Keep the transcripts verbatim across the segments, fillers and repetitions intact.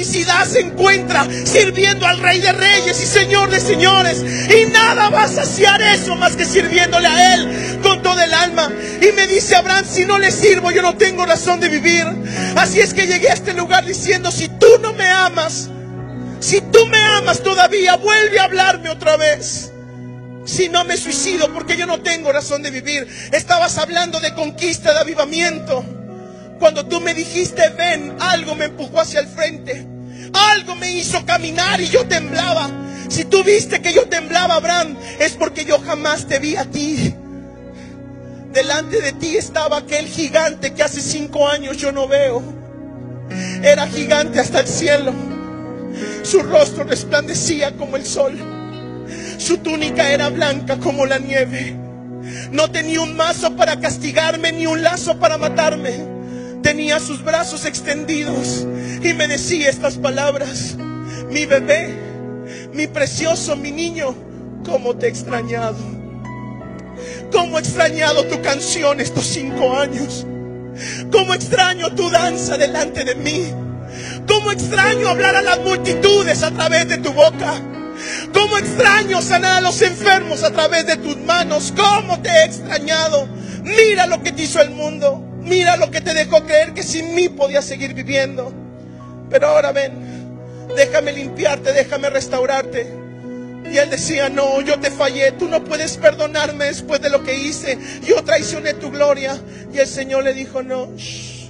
felicidad se encuentra sirviendo al Rey de Reyes y Señor de Señores. Y nada va a saciar eso más que sirviéndole a Él con todo el alma. Y me dice Abraham, si no le sirvo, yo no tengo razón de vivir. Así es que llegué a este lugar diciendo, si tú no me amas, si tú me amas todavía, vuelve a hablarme otra vez. Si no, me suicido, porque yo no tengo razón de vivir. Estabas hablando de conquista, de avivamiento. Cuando tú me dijiste ven, algo me empujó hacia el frente. Algo me hizo caminar y yo temblaba. Si tú viste que yo temblaba, Abraham, es porque yo jamás te vi a ti. Delante de ti estaba aquel gigante que hace cinco años yo no veo. Era gigante hasta el cielo. Su rostro resplandecía como el sol. Su túnica era blanca como la nieve. No tenía un mazo para castigarme, ni un lazo para matarme. Tenía sus brazos extendidos y me decía estas palabras: mi bebé, mi precioso, mi niño, ¿cómo te he extrañado? ¿Cómo he extrañado tu canción estos cinco años? ¿Cómo extraño tu danza delante de mí? ¿Cómo extraño hablar a las multitudes a través de tu boca? ¿Cómo extraño sanar a los enfermos a través de tus manos? ¿Cómo te he extrañado? Mira lo que te hizo el mundo. Mira lo que te dejó creer que sin mí podías seguir viviendo. Pero ahora ven, déjame limpiarte, déjame restaurarte. Y él decía, no, yo te fallé. Tú no puedes perdonarme después de lo que hice. Yo traicioné tu gloria. Y el Señor le dijo, no, shh,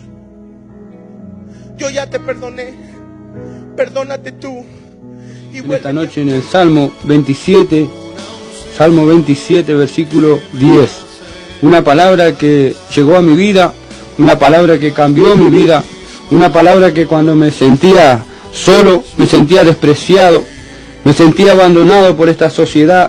yo ya te perdoné. Perdónate tú. En esta noche en el Salmo veintisiete, Salmo veintisiete, versículo diez. Una palabra que llegó a mi vida, una palabra que cambió mi vida, una palabra que cuando me sentía solo, me sentía despreciado, me sentía abandonado por esta sociedad,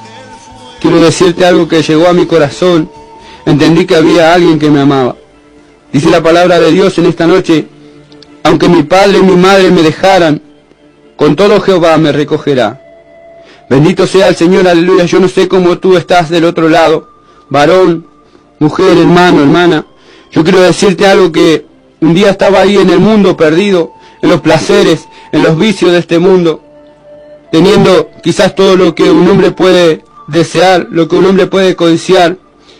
quiero decirte algo que llegó a mi corazón. Entendí que había alguien que me amaba. Dice la palabra de Dios en esta noche, aunque mi padre y mi madre me dejaran, con todo Jehová me recogerá. Bendito sea el Señor, aleluya. Yo no sé cómo tú estás del otro lado, varón, mujer, hermano, hermana. Yo quiero decirte algo, que un día estaba ahí en el mundo perdido, en los placeres, en los vicios de este mundo, teniendo quizás todo lo que un hombre puede desear, lo que un hombre puede codiciar,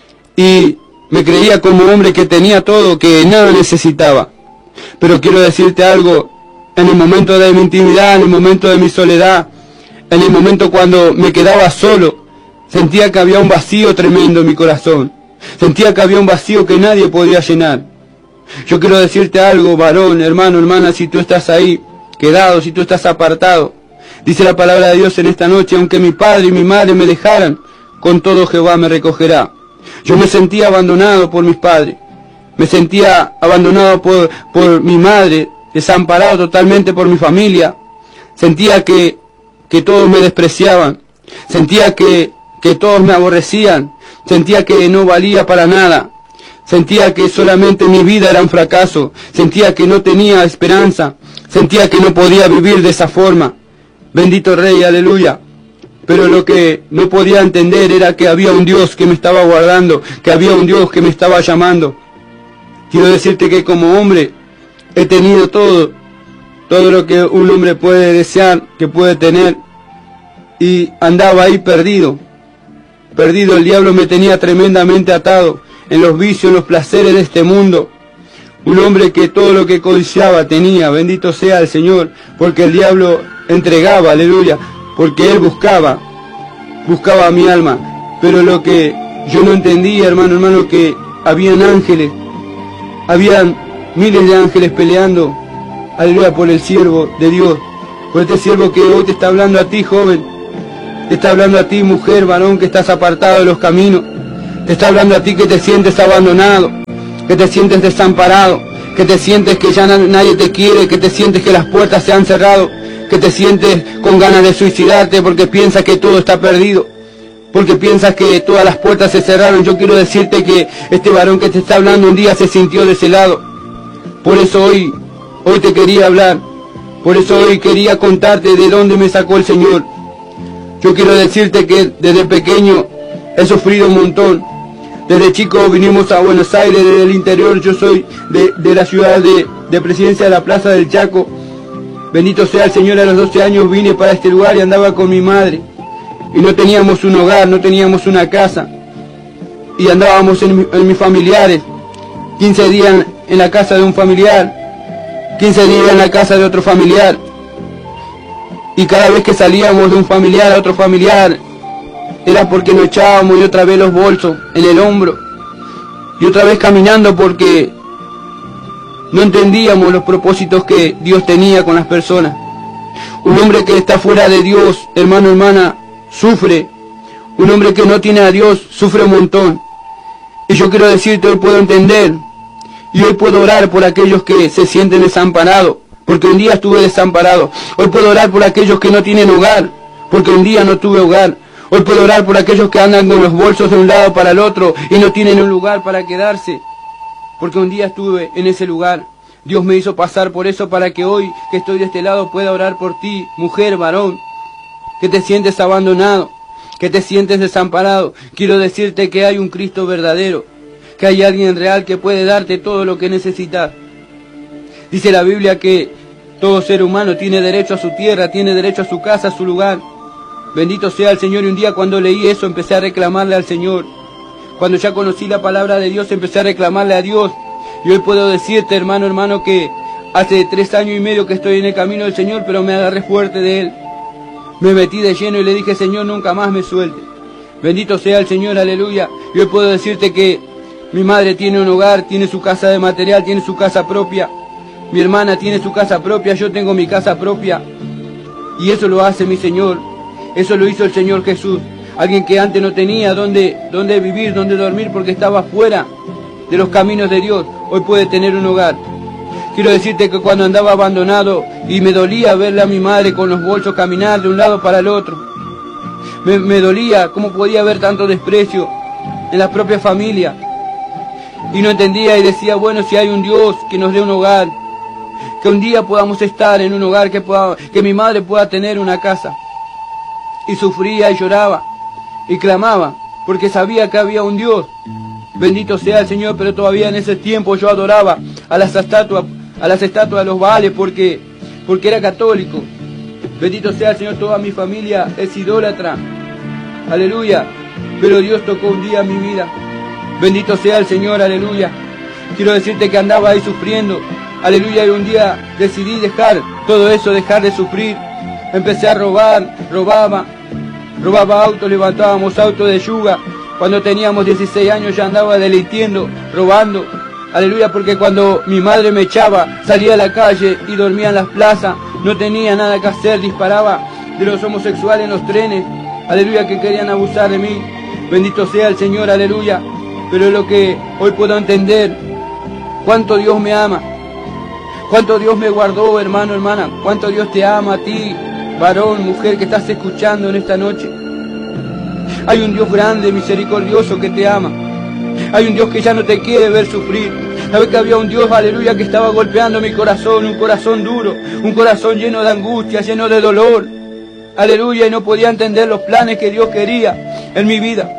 y me creía como un hombre que tenía todo, que nada necesitaba. Pero quiero decirte algo, en el momento de mi intimidad, en el momento de mi soledad, en el momento cuando me quedaba solo, sentía que había un vacío tremendo en mi corazón. Sentía que había un vacío que nadie podía llenar. Yo quiero decirte algo, varón, hermano, hermana, si tú estás ahí, quedado, si tú estás apartado. Dice la palabra de Dios en esta noche, aunque mi padre y mi madre me dejaran, con todo Jehová me recogerá. Yo me sentía abandonado por mis padres. Me sentía abandonado por, por mi madre, desamparado totalmente por mi familia. Sentía que, que todos me despreciaban. Sentía que, que todos me aborrecían. Sentía que no valía para nada. Sentía que solamente mi vida era un fracaso. Sentía que no tenía esperanza. Sentía que no podía vivir de esa forma. Bendito Rey, aleluya. Pero lo que no podía entender era que había un Dios que me estaba guardando, que había un Dios que me estaba llamando. Quiero decirte que como hombre he tenido todo, todo lo que un hombre puede desear, que puede tener, y andaba ahí perdido, perdido. El diablo me tenía tremendamente atado en los vicios, en los placeres de este mundo. Un hombre que todo lo que codiciaba tenía, bendito sea el Señor, porque el diablo entregaba, aleluya, porque él buscaba, buscaba mi alma. Pero lo que yo no entendía, hermano, hermano, que habían ángeles, habían miles de ángeles peleando, aleluya, por el siervo de Dios, por este siervo que hoy te está hablando a ti, joven, te está hablando a ti, mujer, varón, que estás apartado de los caminos, te está hablando a ti que te sientes abandonado, que te sientes desamparado, que te sientes que ya nadie te quiere, que te sientes que las puertas se han cerrado, que te sientes con ganas de suicidarte porque piensas que todo está perdido, porque piensas que todas las puertas se cerraron. Yo quiero decirte que este varón que te está hablando un día se sintió de ese lado. Por eso hoy, hoy te quería hablar, por eso hoy quería contarte de dónde me sacó el Señor. Yo quiero decirte que desde pequeño he sufrido un montón. Desde chico vinimos a Buenos Aires, desde el interior. Yo soy de, de la ciudad de, de Presidencia de la Plaza del Chaco. Bendito sea el Señor, a los doce años vine para este lugar y andaba con mi madre. Y no teníamos un hogar, no teníamos una casa. Y andábamos en, en mis familiares. quince días en la casa de un familiar. quince días en la casa de otro familiar. Y cada vez que salíamos de un familiar a otro familiar, era porque nos echábamos y otra vez los bolsos en el hombro. Y otra vez caminando porque no entendíamos los propósitos que Dios tenía con las personas. Un hombre que está fuera de Dios, hermano, hermana, sufre. Un hombre que no tiene a Dios sufre un montón. Y yo quiero decirte, hoy puedo entender. Y hoy puedo orar por aquellos que se sienten desamparados, porque un día estuve desamparado. Hoy puedo orar por aquellos que no tienen hogar, porque un día no tuve hogar. Hoy puedo orar por aquellos que andan con los bolsos de un lado para el otro y no tienen un lugar para quedarse, porque un día estuve en ese lugar. Dios me hizo pasar por eso para que hoy que estoy de este lado pueda orar por ti, mujer, varón, que te sientes abandonado, que te sientes desamparado. Quiero decirte que hay un Cristo verdadero, que hay alguien real que puede darte todo lo que necesitas. Dice la Biblia que todo ser humano tiene derecho a su tierra, tiene derecho a su casa, a su lugar. Bendito sea el Señor. Y un día cuando leí eso empecé a reclamarle al Señor. Cuando ya conocí la palabra de Dios empecé a reclamarle a Dios. Y hoy puedo decirte, hermano, hermano, que hace tres años y medio que estoy en el camino del Señor, pero me agarré fuerte de Él. Me metí de lleno y le dije, Señor, nunca más me suelte. Bendito sea el Señor, aleluya. Y hoy puedo decirte que mi madre tiene un hogar, tiene su casa de material, tiene su casa propia. Mi hermana tiene su casa propia, yo tengo mi casa propia. Y eso lo hace mi Señor. Eso lo hizo el Señor Jesús. Alguien que antes no tenía dónde, dónde vivir, dónde dormir, porque estaba fuera de los caminos de Dios, hoy puede tener un hogar. Quiero decirte que cuando andaba abandonado y me dolía verle a mi madre con los bolsos caminar de un lado para el otro, me, me dolía cómo podía haber tanto desprecio en la propia familia. Y no entendía y decía, bueno, si hay un Dios que nos dé un hogar, que un día podamos estar en un hogar, que, pueda, que mi madre pueda tener una casa. Y sufría y lloraba y clamaba, porque sabía que había un Dios. Bendito sea el Señor, pero todavía en ese tiempo yo adoraba a las estatuas, a las estatuas de los Baales, porque, porque era católico. Bendito sea el Señor, toda mi familia es idólatra. Aleluya. Pero Dios tocó un día mi vida. Bendito sea el Señor, aleluya. Quiero decirte que andaba ahí sufriendo. Aleluya, y un día decidí dejar todo eso, dejar de sufrir. Empecé a robar, robaba, robaba autos, levantábamos autos de yuga. Cuando teníamos dieciséis años ya andaba delinquiendo, robando. Aleluya, porque cuando mi madre me echaba, salía a la calle y dormía en las plazas. No tenía nada que hacer, disparaba de los homosexuales en los trenes. Aleluya, que querían abusar de mí. Bendito sea el Señor, aleluya. Pero es lo que hoy puedo entender. Cuánto Dios me ama. Cuánto Dios me guardó, hermano, hermana. Cuánto Dios te ama a ti, varón, mujer, que estás escuchando en esta noche. Hay un Dios grande, misericordioso, que te ama. Hay un Dios que ya no te quiere ver sufrir. ¿Sabes que había un Dios, aleluya, que estaba golpeando mi corazón? Un corazón duro, un corazón lleno de angustia, lleno de dolor. Aleluya, y no podía entender los planes que Dios quería en mi vida.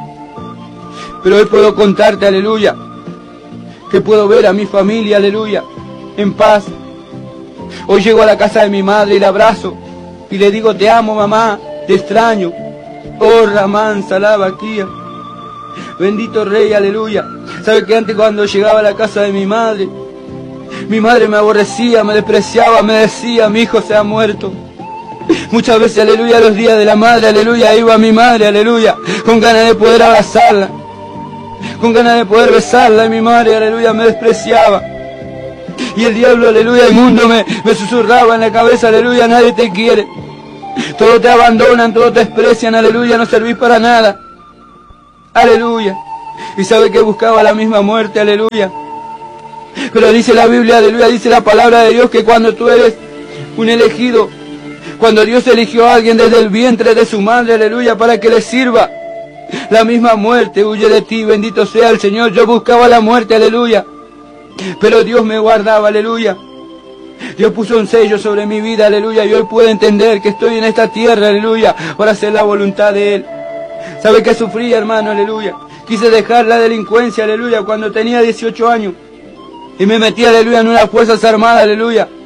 Pero hoy puedo contarte, aleluya, que puedo ver a mi familia, aleluya, en paz. Hoy llego a la casa de mi madre y la abrazo y le digo, te amo, mamá, te extraño. Oh, Ramán, Salabaquía. Bendito Rey, aleluya. ¿Sabe que antes cuando llegaba a la casa de mi madre, mi madre me aborrecía, me despreciaba, me decía, mi hijo se ha muerto? Muchas veces, aleluya, los días de la madre, aleluya, iba a mi madre, aleluya, con ganas de poder abrazarla, con ganas de poder besarla, y mi madre, aleluya, me despreciaba. Y el diablo, aleluya, el mundo me, me susurraba en la cabeza, aleluya, nadie te quiere. Todos te abandonan, todos te desprecian, aleluya, no servís para nada. Aleluya. Y sabe que buscaba la misma muerte, aleluya. Pero dice la Biblia, aleluya, dice la palabra de Dios que cuando tú eres un elegido, cuando Dios eligió a alguien desde el vientre de su madre, aleluya, para que le sirva, la misma muerte huye de ti, bendito sea el Señor. Yo buscaba la muerte, aleluya, pero Dios me guardaba, aleluya. Dios puso un sello sobre mi vida, aleluya, y hoy puedo entender que estoy en esta tierra, aleluya, para hacer la voluntad de Él. ¿Sabe que sufrí, hermano, aleluya? Quise dejar la delincuencia, aleluya, cuando tenía dieciocho años. Y me metí, aleluya, en unas fuerzas armadas, aleluya.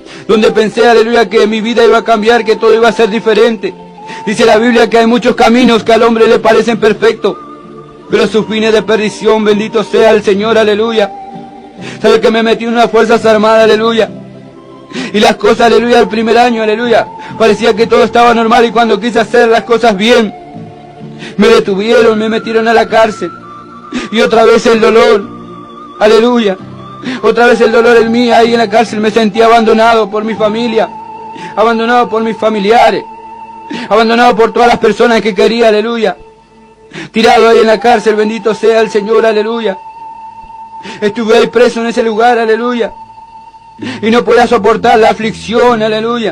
donde pensé, aleluya, que mi vida iba a cambiar, que todo iba a ser diferente. Dice la Biblia que hay muchos caminos que al hombre le parecen perfectos, pero sus fines de perdición. Bendito sea el Señor, aleluya. ¿Sabe que me metí en unas fuerzas armadas, aleluya? Y las cosas, aleluya, el primer año, aleluya, parecía que todo estaba normal, y cuando quise hacer las cosas bien, me detuvieron, me metieron a la cárcel. Y otra vez el dolor, aleluya, otra vez el dolor en mí, ahí en la cárcel me sentí abandonado por mi familia, abandonado por mis familiares, abandonado por todas las personas que quería, aleluya. Tirado ahí en la cárcel, bendito sea el Señor, aleluya. Estuve ahí preso en ese lugar, aleluya. Y no podía soportar la aflicción, aleluya.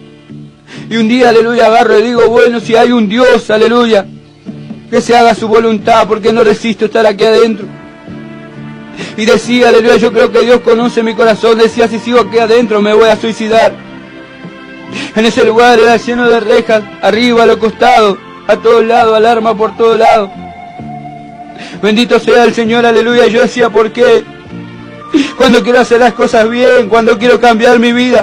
Y un día, aleluya, agarro y digo, bueno, si hay un Dios, aleluya, que se haga su voluntad, porque no resisto estar aquí adentro. Y decía, aleluya, yo creo que Dios conoce mi corazón. Decía, si sigo aquí adentro me voy a suicidar. En ese lugar era lleno de rejas, arriba, a los costados, a todos lados, alarma por todos lados. Bendito sea el Señor, aleluya. Yo decía, ¿por qué? Cuando quiero hacer las cosas bien, cuando quiero cambiar mi vida,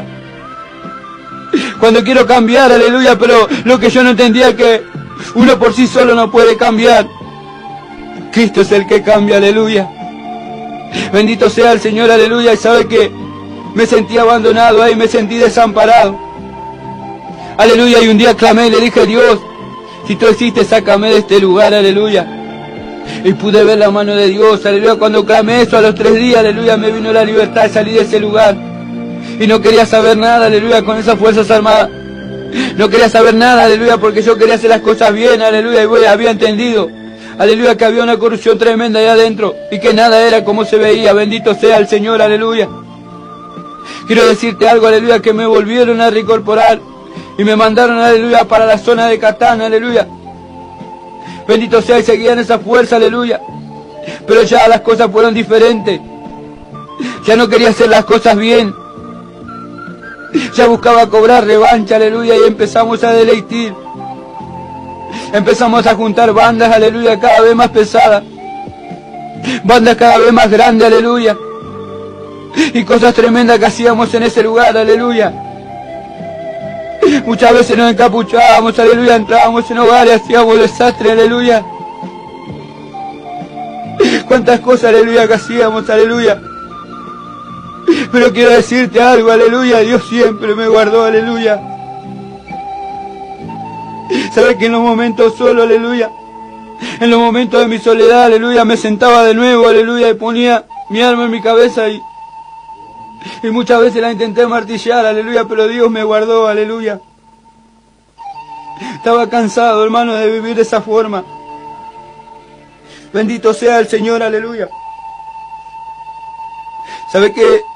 cuando quiero cambiar, aleluya, pero lo que yo no entendía es que uno por sí solo no puede cambiar. Cristo es el que cambia, aleluya. Bendito sea el Señor, aleluya. Y sabe que me sentí abandonado ahí, me sentí desamparado, aleluya. Y un día clamé y le dije, Dios, si tú existes, sácame de este lugar, aleluya. Y pude ver la mano de Dios, aleluya. Cuando clamé eso, a los tres días, aleluya, me vino la libertad de salir de ese lugar. Y no quería saber nada, aleluya, con esas fuerzas armadas. No quería saber nada, aleluya, porque yo quería hacer las cosas bien, aleluya. Y bueno, había entendido, aleluya, que había una corrupción tremenda ahí adentro, y que nada era como se veía. Bendito sea el Señor, aleluya. Quiero decirte algo, aleluya, que me volvieron a reincorporar y me mandaron, aleluya, para la zona de Catán, aleluya. Bendito sea, y seguían esa fuerza, aleluya. Pero ya las cosas fueron diferentes. Ya no quería hacer las cosas bien. Ya buscaba cobrar revancha, aleluya, y empezamos a deleitir. Empezamos a juntar bandas, aleluya, cada vez más pesadas. Bandas cada vez más grandes, aleluya. Y cosas tremendas que hacíamos en ese lugar, aleluya. Muchas veces nos encapuchábamos, aleluya, entrábamos en hogares, hacíamos desastre, aleluya. Cuántas cosas, aleluya, que hacíamos, aleluya. Pero quiero decirte algo, aleluya, Dios siempre me guardó, aleluya. ¿Sabes que en los momentos solos, aleluya, en los momentos de mi soledad, aleluya, me sentaba de nuevo, aleluya, y ponía mi alma en mi cabeza y, y muchas veces la intenté martillar, aleluya, pero Dios me guardó, aleluya. Estaba cansado, hermano, de vivir de esa forma. Bendito sea el Señor, aleluya. ¿Sabe que